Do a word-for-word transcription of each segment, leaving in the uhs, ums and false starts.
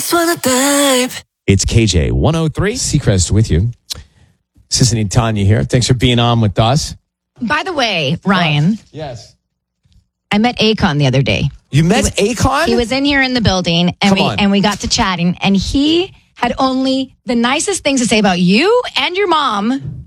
just wanna dive. It's K J one oh three, Seacrest with you. Sissy and Tanya here. Thanks for being on with us. By the way, Ryan, Yes. I met Akon the other day. You met Akon? He was in here in the building, and Come we on. and we got to chatting, and he had only the nicest things to say about you and your mom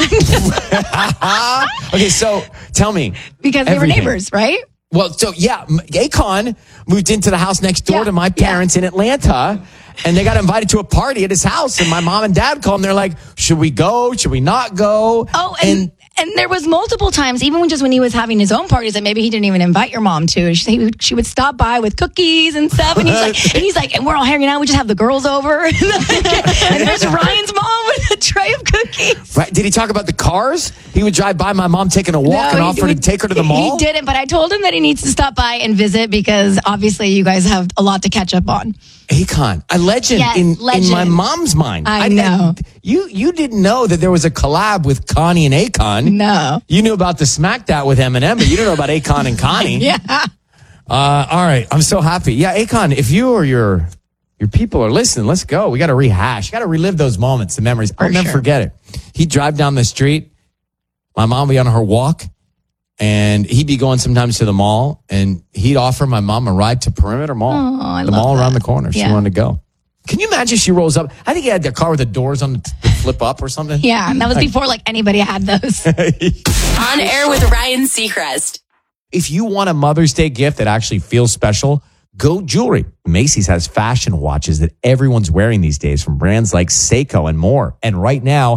Okay, so tell me. because they everything. were neighbors, right? Well, so yeah, M- Akon moved into the house next door Yeah, to my yeah. parents in Atlanta, and they got invited to a party at his house. And my mom and dad called, and they're like, "Should we go? Should we not go?" Oh, and, and and there was multiple times, even when just when he was having his own parties, that maybe he didn't even invite your mom to. She, he would- she would stop by with cookies and stuff, and he's like, and he's like, and we're all hanging out. We just have the girls over, and there's Ryan's mom with a tray of cookies. right, did he talk about the cars? He would drive by my mom taking a walk and he- offer he- to take her to the mall. He didn't, but I told him that he needs to stop by and visit because obviously you guys have a lot to catch up on. Akon, a legend, Yes, in, legend. in my mom's mind. I know. you you didn't know that there was a collab with Connie and Akon. No. You knew about the Smack That with Eminem, but you didn't know about Akon and Connie. Yeah. Uh, all right. I'm so happy. Yeah, Akon, if you or your your people are listening, let's go. We got to rehash. Got to relive those moments, the memories. I'll For never sure. forget it. He'd drive down the street. My mom would be on her walk, and he'd be going sometimes to the mall, and he'd offer my mom a ride to Perimeter Mall. Oh, I the love mall around that. the corner. She Yeah. wanted to go. Can you imagine she rolls up? I think he had the car with the doors on the, the flip up or something. Yeah. And that was before like anybody had those. On air with Ryan Seacrest. If you want a Mother's Day gift that actually feels special, Go Jewelry. Macy's has fashion watches that everyone's wearing these days from brands like Seiko and more. And right now,